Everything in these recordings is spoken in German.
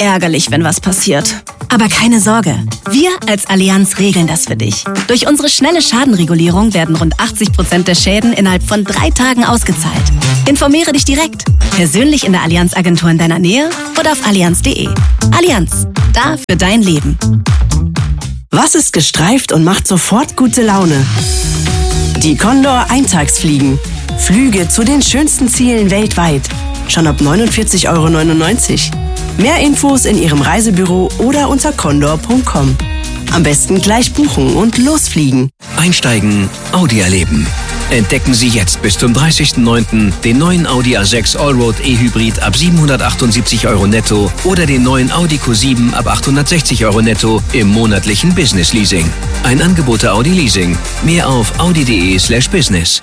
ärgerlich, wenn was passiert. Aber keine Sorge, wir als Allianz regeln das für dich. Durch unsere schnelle Schadenregulierung werden rund 80% der Schäden innerhalb von 3 Tagen ausgezahlt. Informiere dich direkt, persönlich in der Allianz-Agentur in deiner Nähe oder auf allianz.de. Allianz, da für dein Leben. Was ist gestreift und macht sofort gute Laune? Die Condor Eintagsfliegen. Flüge zu den schönsten Zielen weltweit. Schon ab 49,99 €. Mehr Infos in Ihrem Reisebüro oder unter condor.com. Am besten gleich buchen und losfliegen. Einsteigen, Audi erleben. Entdecken Sie jetzt bis zum 30.09. den neuen Audi A6 Allroad E-Hybrid ab 778 € netto oder den neuen Audi Q7 ab 860 € netto im monatlichen Business Leasing. Ein Angebot der Audi Leasing. Mehr auf audi.de/business.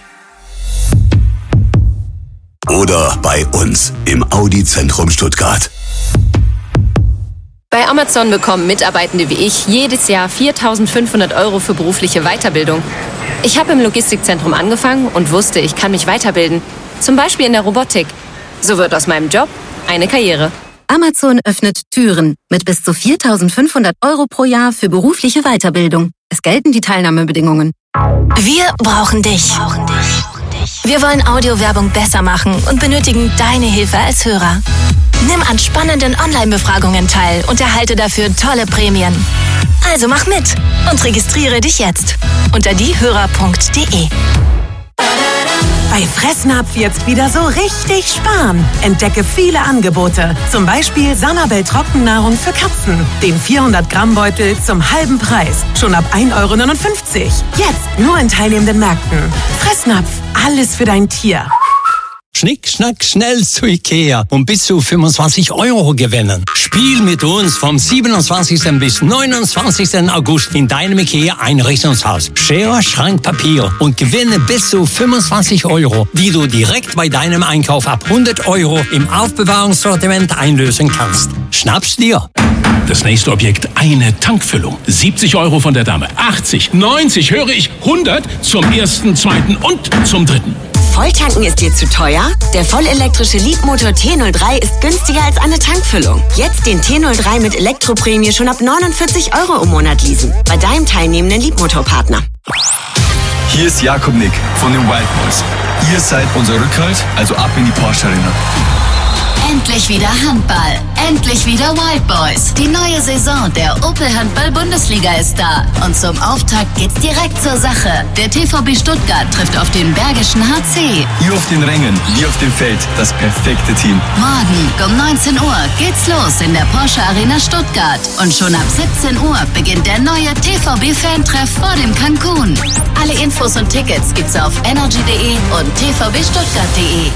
Oder bei uns im Audi-Zentrum Stuttgart. Bei Amazon bekommen Mitarbeitende wie ich jedes Jahr 4.500 € für berufliche Weiterbildung. Ich habe im Logistikzentrum angefangen und wusste, ich kann mich weiterbilden. Zum Beispiel in der Robotik. So wird aus meinem Job eine Karriere. Amazon öffnet Türen mit bis zu 4.500 € pro Jahr für berufliche Weiterbildung. Es gelten die Teilnahmebedingungen. Wir brauchen dich. Wir wollen Audiowerbung besser machen und benötigen deine Hilfe als Hörer. Nimm an spannenden Online-Befragungen teil und erhalte dafür tolle Prämien. Also mach mit und registriere dich jetzt unter diehörer.de. Bei Fressnapf jetzt wieder so richtig sparen. Entdecke viele Angebote. Zum Beispiel Sanabel Trockennahrung für Katzen. Den 400-Gramm-Beutel zum halben Preis. Schon ab 1,59 €. Jetzt nur in teilnehmenden Märkten. Fressnapf, alles für dein Tier. Schnick, schnack, schnell zu Ikea und bis zu 25 € gewinnen. Spiel mit uns vom 27. bis 29. August in deinem Ikea-Einrichtungshaus. Schere, Schrank, Papier und gewinne bis zu 25 €, die du direkt bei deinem Einkauf ab 100 € im Aufbewahrungssortiment einlösen kannst. Schnapp's dir! Das nächste Objekt, eine Tankfüllung. 70 € von der Dame, 80, 90, höre ich, 100 zum ersten, zweiten und zum dritten. Volltanken ist dir zu teuer? Der vollelektrische Leapmotor T03 ist günstiger als eine Tankfüllung. Jetzt den T03 mit Elektroprämie schon ab 49 € im Monat leasen. Bei deinem teilnehmenden Leapmotor-Partner. Hier ist Jakob Nick von den Wild Boys. Ihr seid unser Rückhalt, also ab in die Porsche Arena. Endlich wieder Handball. Endlich wieder Wild Boys. Die neue Saison der Opel Handball-Bundesliga ist da. Und zum Auftakt geht's direkt zur Sache. Der TVB Stuttgart trifft auf den Bergischen HC. Ihr auf den Rängen, wir auf dem Feld. Das perfekte Team. Morgen um 19 Uhr geht's los in der Porsche Arena Stuttgart. Und schon ab 17 Uhr beginnt der neue TVB-Fantreff vor dem Cancun. Alle Infos und Tickets gibt's auf energy.de und tvbstuttgart.de.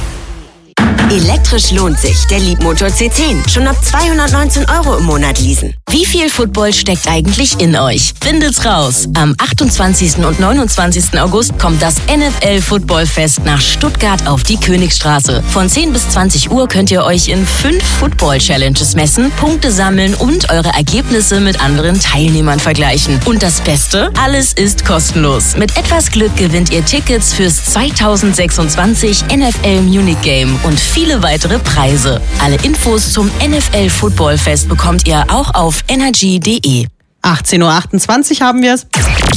Elektrisch lohnt sich, der Leapmotor C10. Schon ab 219 € im Monat leasen. Wie viel Football steckt eigentlich in euch? Findet's raus. Am 28. und 29. August kommt das NFL-Footballfest nach Stuttgart auf die Königstraße. Von 10 bis 20 Uhr könnt ihr euch in 5 Football-Challenges messen, Punkte sammeln und eure Ergebnisse mit anderen Teilnehmern vergleichen. Und das Beste? Alles ist kostenlos. Mit etwas Glück gewinnt ihr Tickets fürs 2026 NFL Munich Game und viele weitere Preise. Alle Infos zum NFL-Footballfest bekommt ihr auch auf energy.de. 18:28 Uhr haben wir es.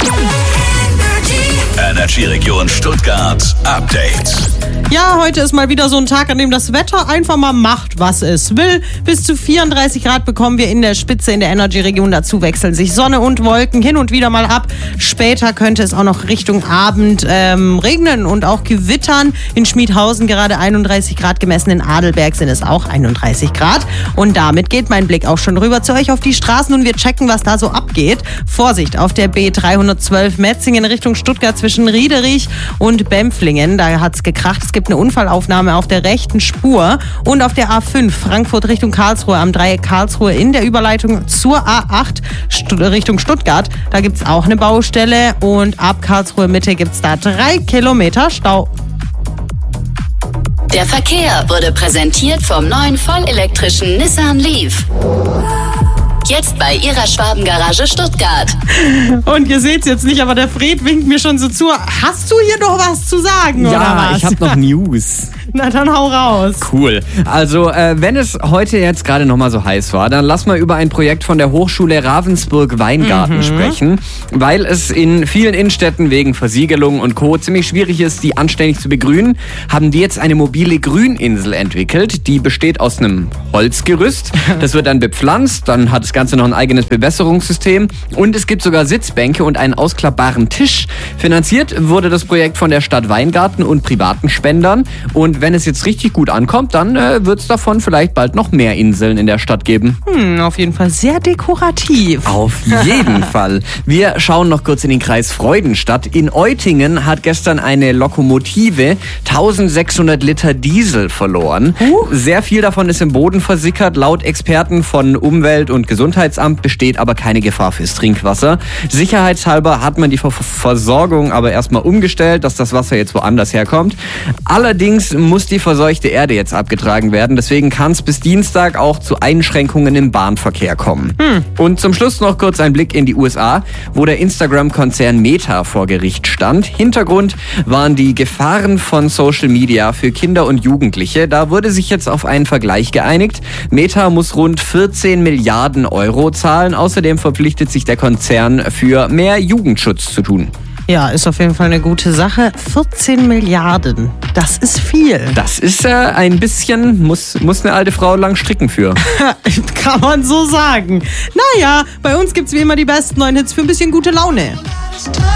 Energy Region Stuttgart Update. Ja, heute ist mal wieder so ein Tag, an dem das Wetter einfach mal macht, was es will. Bis zu 34 Grad bekommen wir in der Spitze in der Energy-Region. Dazu wechseln sich Sonne und Wolken hin und wieder mal ab. Später könnte es auch noch Richtung Abend regnen und auch gewittern. In Schmiedhausen gerade 31 Grad gemessen. In Adelberg sind es auch 31 Grad. Und damit geht mein Blick auch schon rüber zu euch auf die Straßen und wir checken, was da so abgeht. Vorsicht auf der B312 Metzingen Richtung Stuttgart zwischen Riederich und Bempflingen. Da hat's gekracht. Es gibt eine Unfallaufnahme auf der rechten Spur und auf der A5 Frankfurt Richtung Karlsruhe am Dreieck Karlsruhe in der Überleitung zur A8 Richtung Stuttgart. Da gibt es auch eine Baustelle und ab Karlsruhe Mitte gibt es da 3 Kilometer Stau. Der Verkehr wurde präsentiert vom neuen vollelektrischen Nissan Leaf. Jetzt bei Ihrer Schwabengarage Stuttgart. Und ihr seht's jetzt nicht, aber der Fred winkt mir schon so zu. Hast du hier noch was zu sagen, oder was? Ja, ich habe noch News. Na, dann hau raus. Cool. Also, wenn es heute jetzt gerade nochmal so heiß war, dann lass mal über ein Projekt von der Hochschule Ravensburg-Weingarten sprechen, weil es in vielen Innenstädten wegen Versiegelung und Co. ziemlich schwierig ist, die anständig zu begrünen, haben die jetzt eine mobile Grüninsel entwickelt. Die besteht aus einem Holzgerüst. Das wird dann bepflanzt, dann hat das Ganze noch ein eigenes Bewässerungssystem und es gibt sogar Sitzbänke und einen ausklappbaren Tisch. Finanziert wurde das Projekt von der Stadt Weingarten und privaten Spendern. Und wenn es jetzt richtig gut ankommt, dann wird es davon vielleicht bald noch mehr Inseln in der Stadt geben. Auf jeden Fall sehr dekorativ. Auf jeden Fall. Wir schauen noch kurz in den Kreis Freudenstadt. In Eutingen hat gestern eine Lokomotive 1600 Liter Diesel verloren. Sehr viel davon ist im Boden versickert. Laut Experten von Umwelt- und Gesundheitsamt besteht aber keine Gefahr fürs Trinkwasser. Sicherheitshalber hat man die Versorgung aber erstmal umgestellt, dass das Wasser jetzt woanders herkommt. Allerdings muss die verseuchte Erde jetzt abgetragen werden. Deswegen kann es bis Dienstag auch zu Einschränkungen im Bahnverkehr kommen. Und zum Schluss noch kurz ein Blick in die USA, wo der Instagram-Konzern Meta vor Gericht stand. Hintergrund waren die Gefahren von Social Media für Kinder und Jugendliche. Da wurde sich jetzt auf einen Vergleich geeinigt. Meta muss rund 14 Milliarden Euro zahlen. Außerdem verpflichtet sich der Konzern für mehr Jugendschutz zu tun. Ja, ist auf jeden Fall eine gute Sache. 14 Milliarden, das ist viel. Das ist ein bisschen, muss eine alte Frau lang stricken für. Kann man so sagen. Naja, bei uns gibt's wie immer die besten neuen Hits für ein bisschen gute Laune.